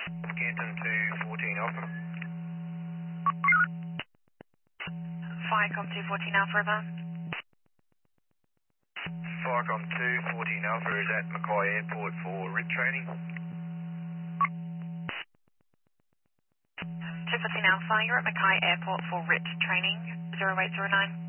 Canton to 14 Alpha. Firecom 214 Alpha River. Firecom 214 Alpha is at Mackay Airport for RIT training. 214 Alpha, you're at Mackay Airport for RIT training, 0809.